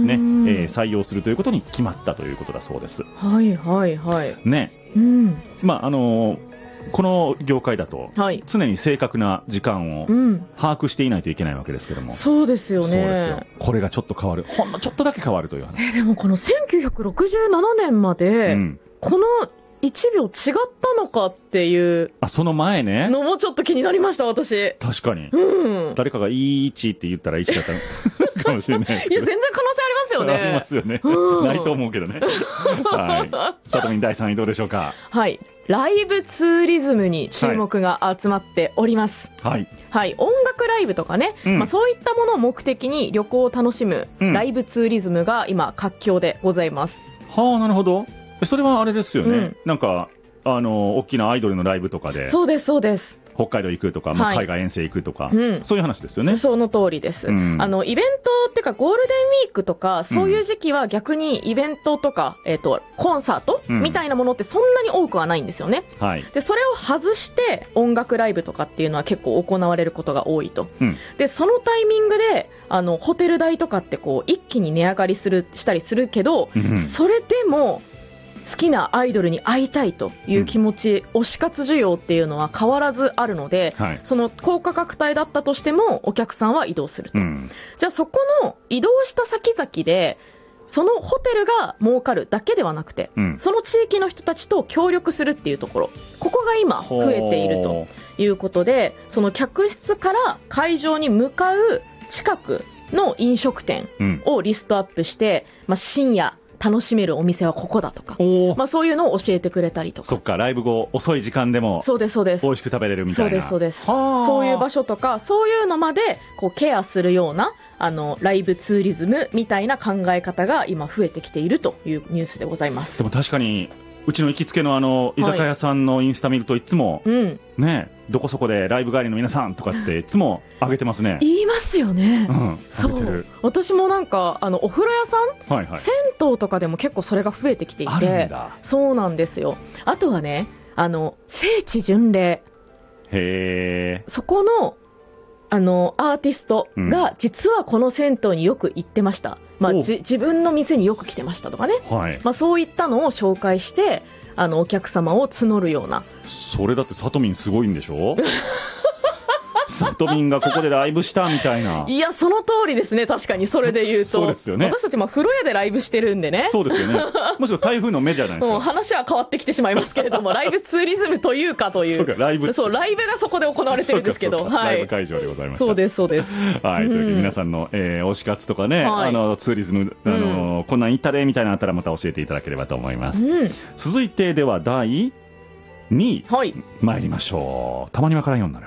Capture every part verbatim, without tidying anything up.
ですね、えー、採用するということに決まったということだそうです。 はいはいはいね、 うん、 まああのーこの業界だと常に正確な時間を把握していないといけないわけですけども、うん、 そうですよね。 そうですよ。これがちょっと変わる、ほんのちょっとだけ変わるという話。 えでもこのせんきゅうひゃくろくじゅうななねんまで、うん、このいちびょう違ったのかっていうあその前ねのもちょっと気になりました私。 確かに、 うん、誰かがいちって言ったらいちだったのかもしれないですけど。 いや全然可能性ありますよね。 ありますよね、うん、ないと思うけどねはい。さとみんだいさんいどうでしょうか。 はい、ライブツーリズムに注目が集まっております。 はい、 はい、音楽ライブとかね、うんまあ、そういったものを目的に旅行を楽しむライブツーリズムが今活況でございます。 うん、はあなるほど。それはあれですよね、うん、なんかあの大きなアイドルのライブとかで。 そうですそうです。 北海道行くとか、まあ、海外遠征行くとか、はいうん、そういう話ですよね。 その通りです、うん、あのイベントっていうかゴールデンウィークとかそういう時期は逆にイベントとか、うんえー、とコンサートみたいなものってそんなに多くはないんですよね、うんはい、でそれを外して音楽ライブとかっていうのは結構行われることが多いと、うん、でそのタイミングであのホテル代とかってこう一気に値上がりするしたりするけど、うん、それでも好きなアイドルに会いたいという気持ち、うん、推し活需要っていうのは変わらずあるので、はい、その高価格帯だったとしてもお客さんは移動すると、うん、じゃあそこの移動した先々でそのホテルが儲かるだけではなくて、うん、その地域の人たちと協力するっていうところ、ここが今増えているということで、その客室から会場に向かう近くの飲食店をリストアップして、まあ、深夜楽しめるお店はここだとか、まあ、そういうのを教えてくれたりとか。 そっか、ライブ後遅い時間でもそうですそうです美味しく食べれるみたいな。 そうですそうです。そういう場所とかそういうのまでこうケアするようなあのライブツーリズムみたいな考え方が今増えてきているというニュースでございます。 でも確かにうちの行きつけのあの居酒屋さんのインスタ見るといつも、はいうんね、どこそこでライブ帰りの皆さんとかっていつも上げてますね。 言いますよね、うん、 そう私もなんかあのお風呂屋さん、はいはい、銭湯とかでも結構それが増えてきていて。あるんだ。そうなんですよ。あとはねあの聖地巡礼、 へー、そこのあのアーティストが実はこの銭湯によく行ってました、まあ、じ自分の店によく来てましたとかね、はいまあ、そういったのを紹介してあのお客様を募るような。 それだってサトミンすごいんでしょサトミンがここでライブしたみたいな。 いやその通りですね。確かにそれで言うとそうですよね。 私たちも風呂屋でライブしてるんでね。 そうですよね。もちろん台風の目じゃないですか。 もう話は変わってきてしまいますけれどもライブツーリズムというかというそうかライブそうライブがそこで行われてるんですけど、はい、 ライブ会場でございました。 そうですそうですはい、というわけで皆さんの、えー、推し活とかね、はい、あのツーリズムあの、うん、こんなん行ったでみたいなのあったらまた教えていただければと思います、うん、続いてではだいにい、はい、参りましょう。たまにわからんようになる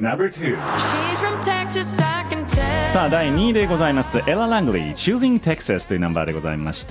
さあだいにいでございます。エラ・ラングリー Choosing Texas というナンバーでございました。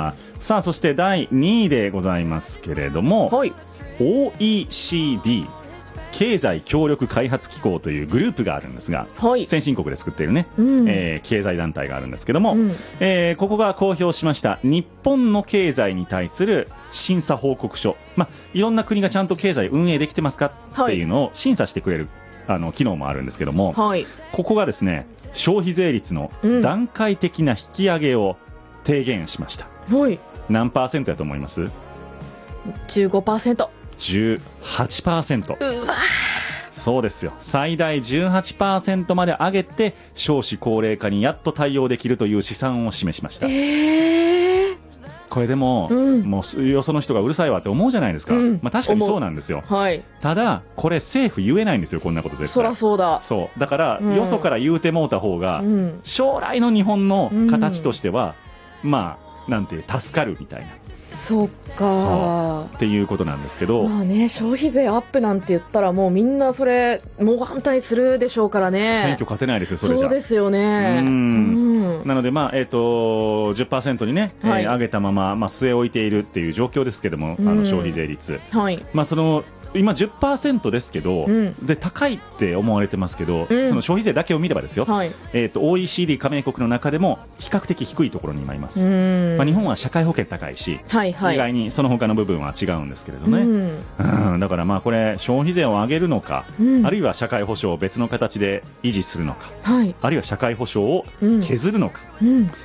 さあそしてだいにいでございますけれども、はい、オーイーシーディー 経済協力開発機構というグループがあるんですが、はい、先進国で作っているね、うんえー、経済団体があるんですけども、うんえー、ここが公表しました日本の経済に対する審査報告書、まあ、いろんな国がちゃんと経済運営できてますかっていうのを審査してくれる、あの機能もあるんですけども、はい、ここがですね消費税率の段階的な引き上げを提言しました、うんはい、何パーセントやと思います？ じゅうごパーセント。 じゅうはちパーセント。 うわそうですよ。最大 じゅうはちパーセント まで上げて少子高齢化にやっと対応できるという試算を示しました。 えー、 これでも、うん、もうよその人がうるさいわって思うじゃないですか、うんまあ、確かにそうなんですよ、はい、ただこれ政府言えないんですよこんなこと絶対。 そらそうだ。 そうだから、うん、よそから言うてもうた方が、うん、将来の日本の形としては、うん、まあなんていう助かるみたいな。 そうかそうっていうことなんですけど、 まあね、消費税アップなんて言ったらもうみんなそれもう反対するでしょうからね。 選挙勝てないですよそれじゃ。 そうですよね。うん、 うん、なので、まあえー、と じゅっパーセント にね、はいえー、上げたまま、まあ、据え置いているっていう状況ですけども、あの消費税率、はいまあ、その今 じゅっパーセント ですけど、うん、で高いって思われてますけど、うん、その消費税だけを見ればですよ、はいえー、と オーイーシーディー 加盟国の中でも比較的低いところに今います。まあ、日本は社会保険高いし、はいはい、意外にその他の部分は違うんですけれどね、うんうん、だからまあこれ消費税を上げるのか、うん、あるいは社会保障を別の形で維持するのか、はい、あるいは社会保障を削るのか、うんうん